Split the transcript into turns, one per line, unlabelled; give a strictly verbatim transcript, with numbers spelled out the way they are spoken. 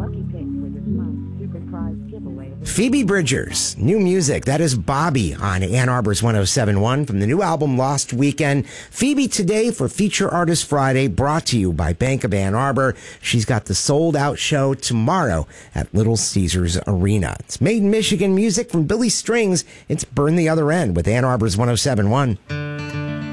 Phoebe Bridgers, new music. That is Bobby on Ann Arbor's one oh seven point one from the new album Lost Weekend. Phoebe today for Feature Artist Friday, brought to you by Bank of Ann Arbor. She's got the sold out show tomorrow at Little Caesars Arena. It's Made in Michigan music from Billy Strings. It's Burn the Other End with Ann Arbor's one oh seven point one.